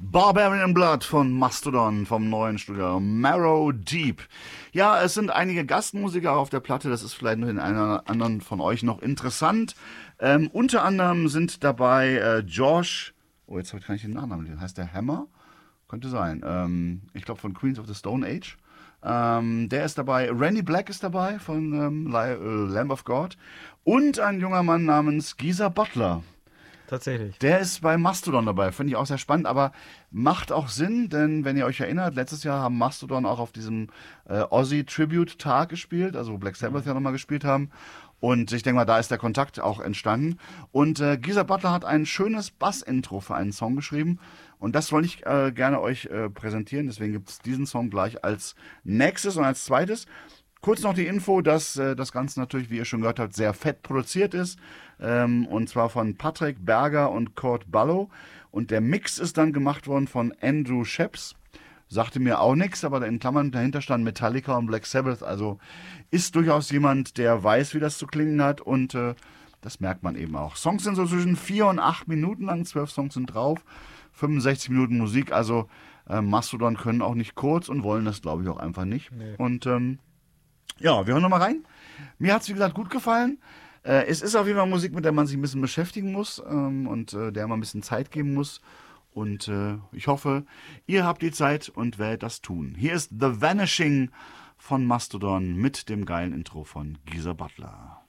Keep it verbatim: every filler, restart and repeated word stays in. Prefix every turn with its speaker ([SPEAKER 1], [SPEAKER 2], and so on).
[SPEAKER 1] Barbarian Blood von Mastodon vom neuen Studio Marrow Deep. Ja, es sind einige Gastmusiker auf der Platte, das ist vielleicht nur den einen oder anderen von euch noch interessant. Ähm, unter anderem sind dabei äh, Josh, oh jetzt kann ich den Nachnamen lesen, heißt der Hammer? Könnte sein. Ähm, ich glaube von Queens of the Stone Age. Ähm, der ist dabei. Randy Black ist dabei von ähm, Lamb of God. Und ein junger Mann namens Geezer Butler.
[SPEAKER 2] Tatsächlich.
[SPEAKER 1] Der ist bei Mastodon dabei, finde ich auch sehr spannend, aber macht auch Sinn, denn wenn ihr euch erinnert, letztes Jahr haben Mastodon auch auf diesem äh, Ozzy-Tribute-Tag gespielt, also wo Black Sabbath mhm. ja nochmal gespielt haben. Und ich denke mal, da ist der Kontakt auch entstanden. Und äh, Geezer Butler hat ein schönes Bass-Intro für einen Song geschrieben. Und das wollte ich äh, gerne euch äh, präsentieren. Deswegen gibt es diesen Song gleich als nächstes und als zweites. Kurz noch die Info, dass äh, das Ganze natürlich, wie ihr schon gehört habt, sehr fett produziert ist. Ähm, und zwar von Patrick Berger und Kurt Ballow. Und der Mix ist dann gemacht worden von Andrew Sheps. Sagte mir auch nichts, aber in Klammern dahinter stand Metallica und Black Sabbath. Also ist durchaus jemand, der weiß, wie das zu klingen hat. Und äh, das merkt man eben auch. Songs sind so zwischen vier und acht Minuten lang. Zwölf Songs sind drauf. fünfundsechzig Minuten Musik. Also äh, Mastodon können auch nicht kurz und wollen das, glaube ich, auch einfach nicht. Nee. Und ähm, ja, wir hören nochmal rein. Mir hat es, wie gesagt, gut gefallen. Äh, es ist auf jeden Fall Musik, mit der man sich ein bisschen beschäftigen muss ähm, und äh, der man ein bisschen Zeit geben muss. Und äh, ich hoffe, ihr habt die Zeit und werdet das tun. Hier ist The Vanishing von Mastodon mit dem geilen Intro von Geezer Butler.